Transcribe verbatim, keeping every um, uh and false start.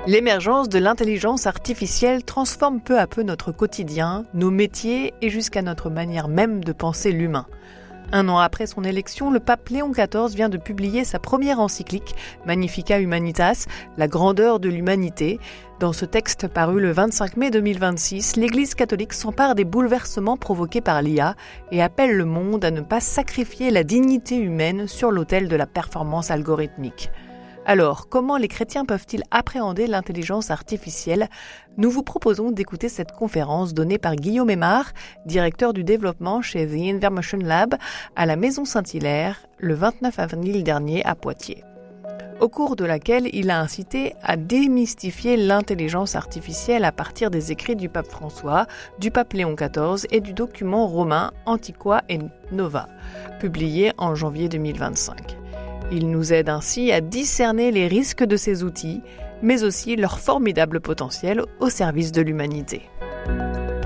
L'émergence de l'intelligence artificielle transforme peu à peu notre quotidien, nos métiers et jusqu'à notre manière même de penser l'humain. Un an après son élection, le pape Léon quatorze vient de publier sa première encyclique, Magnificat Humanitas, la grandeur de l'humanité. Dans ce texte paru le vingt-cinq mai deux mille vingt-six, l'Église catholique s'empare des bouleversements provoqués par l'I A et appelle le monde à ne pas sacrifier la dignité humaine sur l'autel de la performance algorithmique. Alors, comment les chrétiens peuvent-ils appréhender l'intelligence artificielle ? Nous vous proposons d'écouter cette conférence donnée par Guillaume Aymar, directeur du développement chez The Information Lab, à la Maison Saint-Hilaire, le vingt-neuf avril dernier à Poitiers. Au cours de laquelle il a incité à démystifier l'intelligence artificielle à partir des écrits du pape François, du pape Léon quatorze et du document romain Antiqua et Nova, publié en janvier deux mille vingt-cinq. Il nous aide ainsi à discerner les risques de ces outils, mais aussi leur formidable potentiel au service de l'humanité.